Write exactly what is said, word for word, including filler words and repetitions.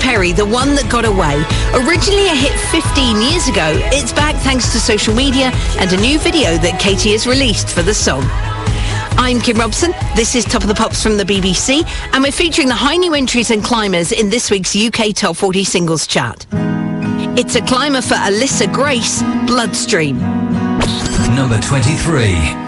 Perry, The One That Got Away. Originally a hit fifteen years ago, it's back thanks to social media and a new video that Katie has released for the song. I'm Kim Robson. This is Top of the Pops from the B B C, and we're featuring the high new entries and climbers in this week's U K Top forty Singles Chart. It's a climber for Alyssa Grace, Bloodstream. Number twenty-three.